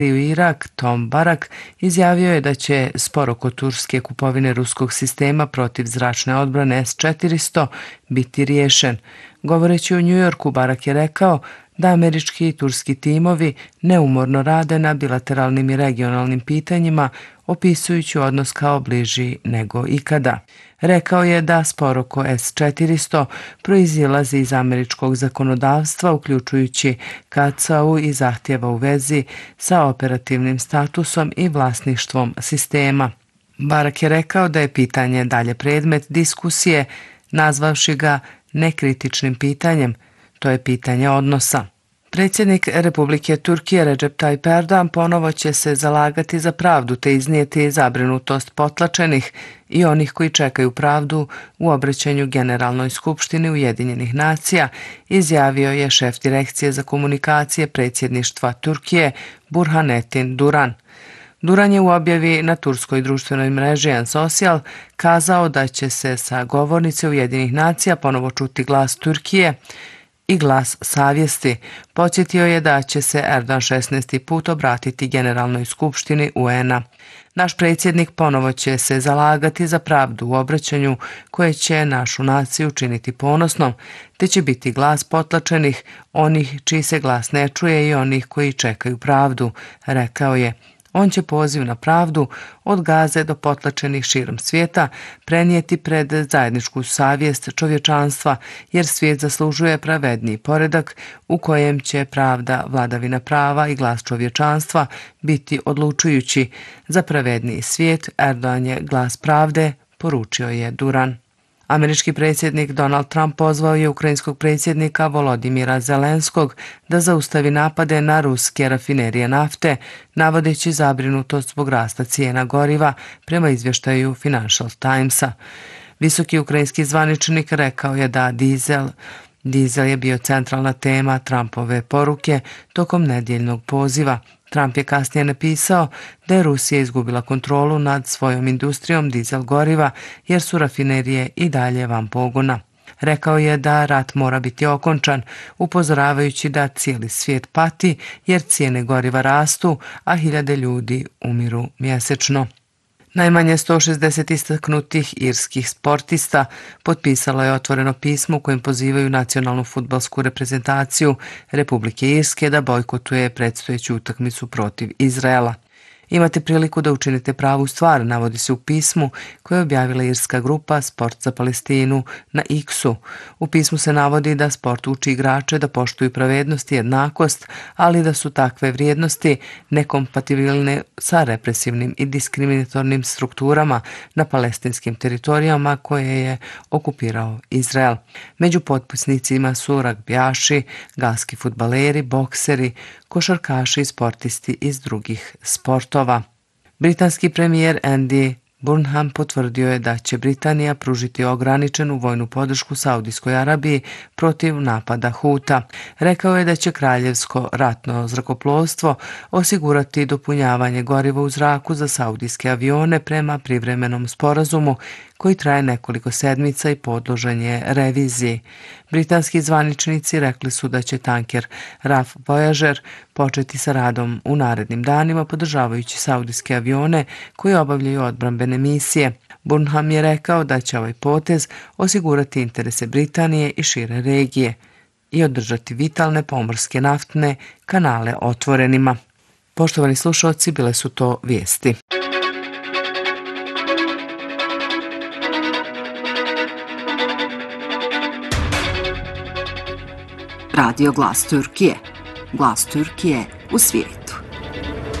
u Irak, Tom Barak, izjavio je da će spor oko turske kupovine ruskog sistema protiv zračne odbrane S-400 biti riješen. Govoreći u New Yorku, Barak je rekao da američki i turski timovi neumorno rade na bilateralnim i regionalnim pitanjima, opisujući odnos kao bliži nego ikada. Rekao je da spor oko S-400 proizilazi iz američkog zakonodavstva, uključujući KCAU i zahtjeva u vezi sa operativnim statusom i vlasništvom sistema. Barak je rekao da je pitanje dalje predmet diskusije, nazvavši ga nekritičnim pitanjem. To je pitanje odnosa. Predsjednik Republike Turkije Recep Tayyip Erdogan ponovo će se zalagati za pravdu te iznijeti zabrinutost potlačenih i onih koji čekaju pravdu u obraćanju Generalnoj skupštini Ujedinjenih nacija, izjavio je šef direkcije za komunikacije predsjedništva Turkije Burhanettin Duran. Duran je u objavi na turskoj društvenoj mreži Ansocial kazao da će se sa govornice Ujedinjenih nacija ponovo čuti glas Turkije i glas savjesti. Podsjetio je da će se Erdogan 16. put obratiti Generalnoj skupštini UN-a. Naš predsjednik ponovo će se zalagati za pravdu u obraćanju koje će našu naciju učiniti ponosnom, te će biti glas potlačenih, onih čiji se glas ne čuje i onih koji čekaju pravdu, rekao je. On će poziv na pravdu od Gaze do potlačenih širom svijeta prenijeti pred zajedničku savjest čovječanstva, jer svijet zaslužuje pravedniji poredak u kojem će pravda, vladavina prava i glas čovječanstva biti odlučujući. Za pravedniji svijet Erdogan je glas pravde, poručio je Duran. Američki predsjednik Donald Trump pozvao je ukrajinskog predsjednika Volodimira Zelenskog da zaustavi napade na ruske rafinerije nafte, navodeći zabrinutost zbog rasta cijena goriva, prema izvještaju Financial Timesa. Visoki ukrajinski zvaničnik rekao je da dizel je bio centralna tema Trumpove poruke tokom nedjeljnog poziva. Trump je kasnije napisao da je Rusija izgubila kontrolu nad svojom industrijom dizel goriva jer su rafinerije i dalje van pogona. Rekao je da rat mora biti okončan, upozoravajući da cijeli svijet pati jer cijene goriva rastu, a hiljade ljudi umiru mjesečno. Najmanje 160 istaknutih irskih sportista potpisalo je otvoreno pismo u kojem pozivaju nacionalnu fudbalsku reprezentaciju Republike Irske da bojkotuje predstojeću utakmicu protiv Izraela. Imate priliku da učinite pravu stvar, navodi se u pismu koje je objavila irska grupa Sport za Palestinu na X-u. U pismu se navodi da sport uči igrače da poštuju pravednost i jednakost, ali da su takve vrijednosti nekompatibilne sa represivnim i diskriminatornim strukturama na palestinskim teritorijama koje je okupirao Izrael. Među potpisnicima su ragbijaši, galski fudbaleri, bokseri, košarkaši i sportisti iz drugih sportova. Britanski premijer Andy Burnham potvrdio je da će Britanija pružiti ograničenu vojnu podršku Saudijskoj Arabiji protiv napada Huta. Rekao je da će kraljevsko ratno zrakoplovstvo osigurati dopunjavanje goriva u zraku za saudijske avione prema privremenom sporazumu koji traje nekoliko sedmica i podložen je reviziji. Britanski zvaničnici rekli su da će tanker RAF Voyager početi sa radom u narednim danima podržavajući saudijske avione koji obavljaju odbrambene misije. Burnham je rekao da će ovaj potez osigurati interese Britanije i šire regije i održati vitalne pomorske naftne kanale otvorenima. Poštovani slušalci, bile su to vijesti. Radio Glas Turkije. Glas Turkije u svijetu.